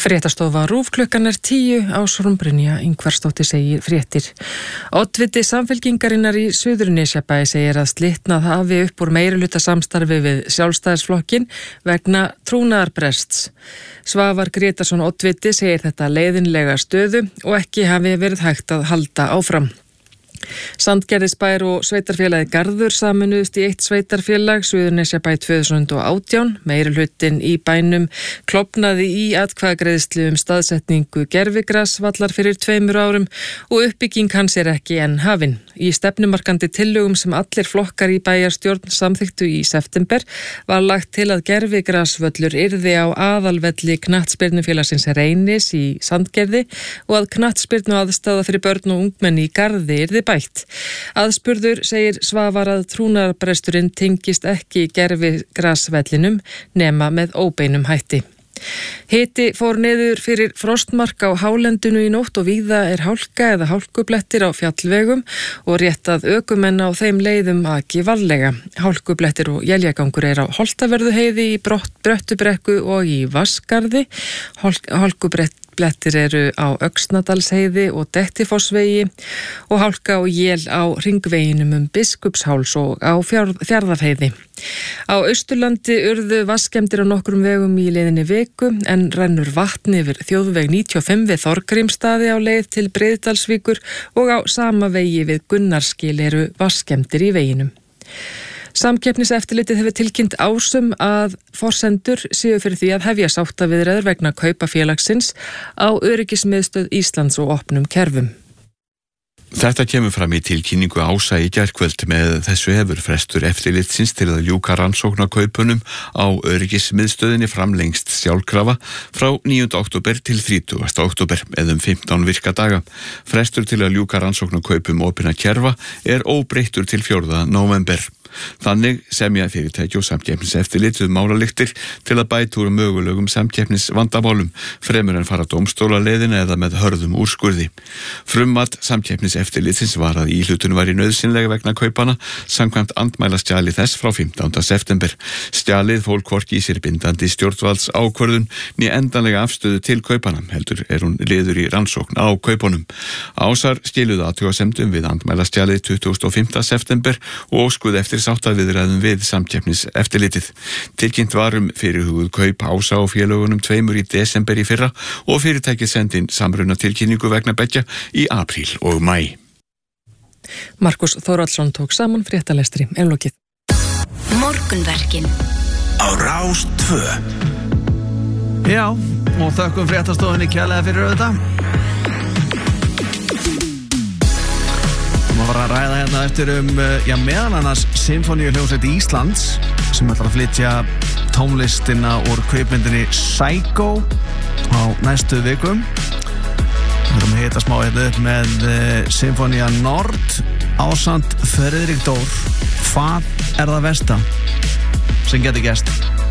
Fréttastofa RÚV klukkan 10 Ásrún Brynja Ingvarsdóttir segir fréttir. Oddviti Samfylkingarinnar í Suðurnesjabæ segir að slitnað hafi upp úr meirihluta samstarfi við Sjálfstæðisflokkin vegna trúnaðarbrests. Svavar Grétarsson oddviti segir þetta leiðinlega stöðu og ekki hafi verið hægt að halda áfram. Sandgerðisbær og sveitarfélagið Garður sameinuðust í eitt sveitarfélag Suðurnesjabæ 2018. Meirihlutinn í bænum klofnaði í atkvæðagreiðslu staðsetningu gervigrasvallar fyrir 2 árum og uppbygging hans ekki enn hafin. Í stefnumarkandi tillögum sem allir flokkar í bæjarstjórn samþykktu í september var lagt til að gervigrasvöllur yrði á aðalvelli knattspyrnufélagsins Reynis í Sandgerði og að knattspyrnu aðstaða fyrir börn og ungmenni í Garði yrði bætt. Aðspurður segir Svavar að trúnaðarbresturinn tengist ekki gervigrasvellinum nema með óbeinum hætti. Hiti fór niður fyrir frostmark á hálendinu í nótt og víða hálka eða hálkublettir á fjallvegum og rétt að ökumenn á þeim leiðum aki varlega. Hálkublettir og éljagangur á Holtaverðuheiði, í Bröttubrekku og í Vatnsgarði. Hálkublettir eru á Öxnadalsheiði og Dettifossvegi og hálka og él á hringveginum Biskupsháls og á Fjarðarheiði. Á Austurlandi urðu vatnsskemmdir á nokkrum vegum í leiðinni viku en rennur vatn yfir þjóðveg 95 við Þorgrímsstaði á leið til Breiðdalsvíkur og á sama vegi við Gunnarsgil eru vatnsskemmdir í veginum. Samkeppniseftirlitið hefur tilkynnt Ásum að forsendur séu fyrir því að hefja sáttaviðræður vegna kaupa félagsins á öryggismiðstöð Íslands og opnum kerfum. Þetta kemur fram í tilkynningu Ása í gærkvöld. Með þessu hefur frestur eftirlitsins til að ljúka rannsóknarkaupunum á öryggismiðstöðinni framlengst sjálfkrafa frá 9. október til 30. október eða 15 virka daga. Frestur til að ljúka rannsóknarkaupum opinna kerfa óbreyttur til 4. nóvember. Þannig semja fyrirtæki og samkeppniseftirlit málalyktir til að bæta úr mögulegum samkeppnisvandamálum fremur en fara dómstólaleiðina eða með hörðum úrskurði. Frummat samkeppniseftirlitsins var að íhlutun væri nauðsynlega vegna kaupana samkvæmt andmælaskjali þess frá 15. september. Skjalið fól hvorki í sér bindandi stjórnvalds ákvörðun né endanlega afstöðu til kaupana, heldur hún liður í rannsókn á kaupunum. Ásar skiluðu athugasemdum við andmælaskjalið 25. september og óskuðu eftir sáttaviðræðum við samkeppniseftirlitið. Tilkynnt var fyrirhuguð kaup Ása og félögunum 2 í desember í fyrra og fyrirtækið sendi inn samruna tilkynningu vegna beggja í apríl og maí. Markus Þórhallsson tók saman fréttalestri. Lokið. Morgunverkin á Rás 2. Já, og þökkum fréttastofunni kærlega fyrir þetta. Við varum að ræða hérna eftir meðal annars Sinfóníuhljómsveit Íslands sem ætlar að flytja tónlistina úr kvikmyndinni Psycho á næstu vikum. Við erum að hita smá upp með Sinfónía Nord ásamt Friðrik Dór. Hvað það versta sem getur gerst?